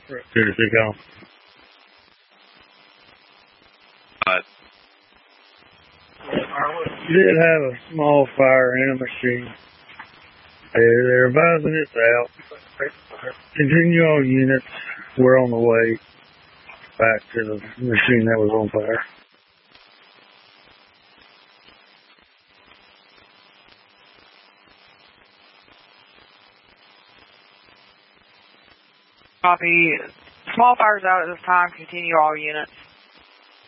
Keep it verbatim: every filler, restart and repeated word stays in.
Seriously gone. Uh, did have a small fire in a machine. They're, they're advising us out. Continue all units. We're on the way back to the machine that was on fire. Copy. Small fires out at this time. Continue all units.